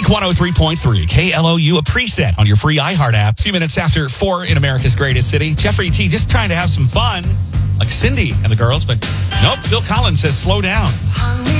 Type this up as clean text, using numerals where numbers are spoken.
Wink 103.3, KLOU, a preset on your free iHeart app. A few minutes after 4 in America's greatest city. Jeffrey T. just trying to have some fun, like Cindy and the girls, but nope, Phil Collins says slow down.